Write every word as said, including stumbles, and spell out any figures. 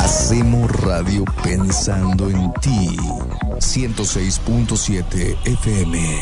Hacemos radio pensando en ti. ciento seis punto siete F M.